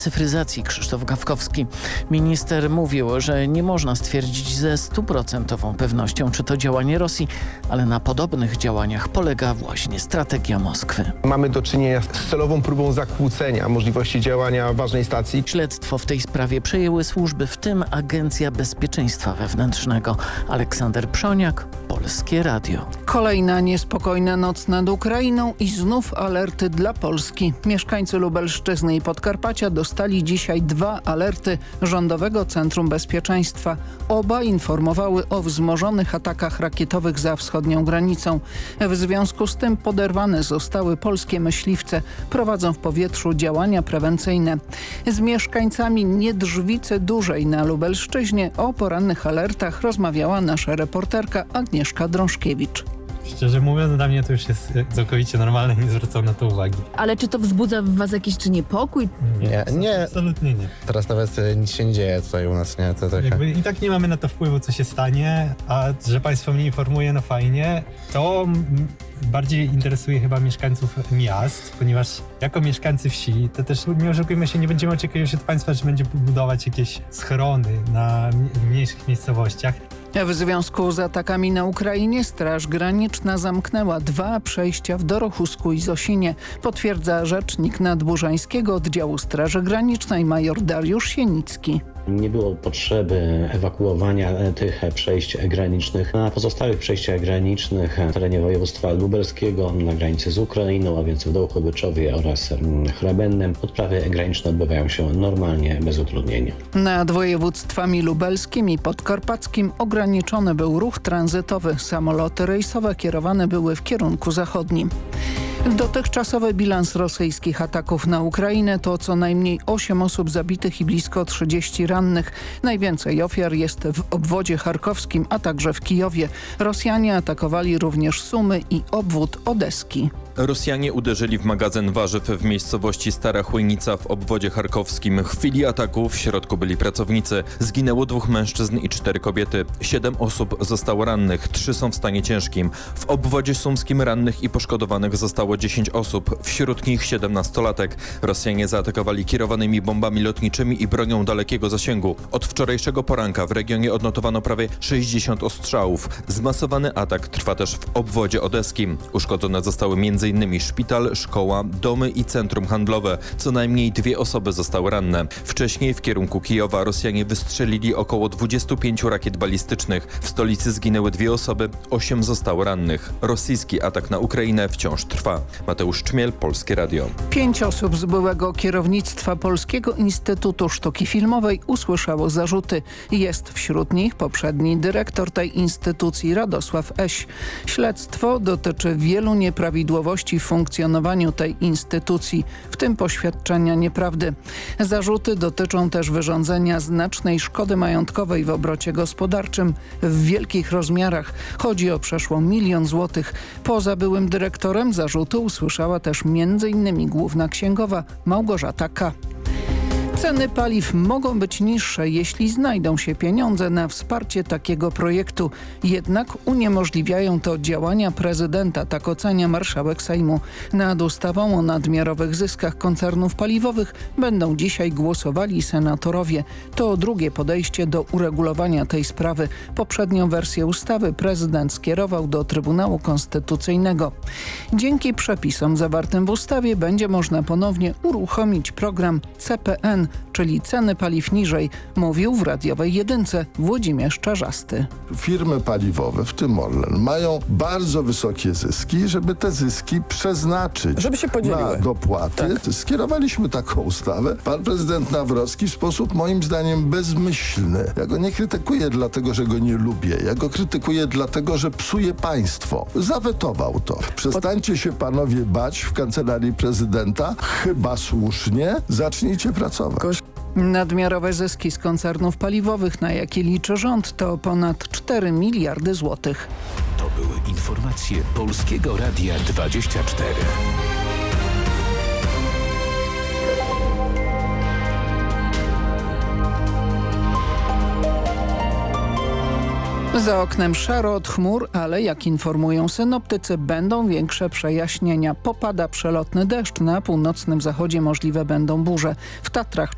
Cyfryzacji Krzysztof Gawkowski. Minister mówił, że nie można stwierdzić ze 100% pewnością, czy to działanie Rosji, ale na podobnych działaniach polega właśnie strategia Moskwy. Mamy do czynienia z celową próbą zakłócenia możliwości działania ważnej stacji. Śledztwo w tej sprawie przejęły służby, w tym Agencja Bezpieczeństwa Wewnętrznego. Aleksander Przoniak, Polskie Radio. Kolejna niespokojna noc nad Ukrainą i znów alerty dla Polski. Mieszkańcy Lubelszczyzny i Podkarpacia dostali dzisiaj 2 alerty Rządowego Centrum Bezpieczeństwa. Oba informowały o wzmożonych atakach rakietowych za wschodnią granicą. W związku z tym poderwane zostały polskie myśliwce. Prowadzą w powietrzu działania prewencyjne. Z mieszkańcami Niedrzwicy Dużej na Lubelszczyźnie o porannych alertach rozmawiała nasza reporterka Agnieszka Drążkiewicz. Szczerze mówiąc, dla mnie to już jest całkowicie normalne, nie zwracam na to uwagi. Ale czy to wzbudza w was jakiś niepokój? Nie. Absolutnie nie. Teraz nawet nic się nie dzieje tutaj u nas, nie? To trochę... I tak nie mamy na to wpływu, co się stanie, a że państwo mnie informuje, no fajnie. To bardziej interesuje chyba mieszkańców miast, ponieważ jako mieszkańcy wsi, to też nie oszukujmy się, nie będziemy oczekiwać od państwa, że będzie budować jakieś schrony na mniejszych miejscowościach. W związku z atakami na Ukrainie Straż Graniczna zamknęła 2 przejścia w Dorochusku i Zosinie. Potwierdza rzecznik Nadburzańskiego Oddziału Straży Granicznej major Dariusz Sienicki. Nie było potrzeby ewakuowania tych przejść granicznych. Na pozostałych przejściach granicznych w terenie województwa lubelskiego na granicy z Ukrainą, a więc w Dołchobyczowie oraz Hrabennem, odprawy graniczne odbywają się normalnie, bez utrudnienia. Nad województwami lubelskim i podkarpackim ograniczony był ruch tranzytowy. Samoloty rejsowe kierowane były w kierunku zachodnim. Dotychczasowy bilans rosyjskich ataków na Ukrainę to co najmniej 8 osób zabitych i blisko 30 rannych. Najwięcej ofiar jest w obwodzie charkowskim, a także w Kijowie. Rosjanie atakowali również Sumy i obwód odeski. Rosjanie uderzyli w magazyn warzyw w miejscowości Stara Chłojnica w obwodzie charkowskim. W chwili ataku w środku byli pracownicy. Zginęło 2 mężczyzn i 4 kobiety. 7 osób zostało rannych, 3 są w stanie ciężkim. W obwodzie sumskim rannych i poszkodowanych zostało 10 osób, wśród nich 17-latek. Rosjanie zaatakowali kierowanymi bombami lotniczymi i bronią dalekiego zasięgu. Od wczorajszego poranka w regionie odnotowano prawie 60 ostrzałów. Zmasowany atak trwa też w obwodzie odeskim. Uszkodzone zostały m.in. szpital, szkoła, domy i centrum handlowe. Co najmniej 2 osoby zostały ranne. Wcześniej w kierunku Kijowa Rosjanie wystrzelili około 25 rakiet balistycznych. W stolicy zginęły 2 osoby, 8 zostało rannych. Rosyjski atak na Ukrainę wciąż trwa. Mateusz Czmiel, Polskie Radio. 5 osób z byłego kierownictwa Polskiego Instytutu Sztuki Filmowej usłyszało zarzuty. Jest wśród nich poprzedni dyrektor tej instytucji Radosław Eś. Śledztwo dotyczy wielu nieprawidłowości w funkcjonowaniu tej instytucji, w tym poświadczenia nieprawdy. Zarzuty dotyczą też wyrządzenia znacznej szkody majątkowej w obrocie gospodarczym w wielkich rozmiarach. Chodzi o przeszło 1 000 000 złotych. Poza byłym dyrektorem zarzuty usłyszała też m.in. główna księgowa Małgorzata K. Ceny paliw mogą być niższe, jeśli znajdą się pieniądze na wsparcie takiego projektu. Jednak uniemożliwiają to działania prezydenta, tak ocenia marszałek Sejmu. Nad ustawą o nadmiarowych zyskach koncernów paliwowych będą dzisiaj głosowali senatorowie. To drugie podejście do uregulowania tej sprawy. Poprzednią wersję ustawy prezydent skierował do Trybunału Konstytucyjnego. Dzięki przepisom zawartym w ustawie będzie można ponownie uruchomić program CPN, czyli ceny paliw niżej, mówił w radiowej Jedynce Włodzimierz Czarzasty. Firmy paliwowe, w tym Orlen, mają bardzo wysokie zyski, żeby te zyski przeznaczyć na dopłaty. Tak. Skierowaliśmy taką ustawę. Pan prezydent Nawrocki w sposób moim zdaniem bezmyślny. Ja go nie krytykuję dlatego, że go nie lubię. Ja go krytykuję dlatego, że psuje państwo. Zawetował to. Przestańcie się panowie bać w kancelarii prezydenta. Chyba słusznie. Zacznijcie pracować. Nadmiarowe zyski z koncernów paliwowych, na jakie liczy rząd, to ponad 4 miliardy złotych. To były informacje Polskiego Radia 24. Za oknem szaro od chmur, ale jak informują synoptycy, będą większe przejaśnienia. Popada przelotny deszcz, na północnym zachodzie możliwe będą burze. W Tatrach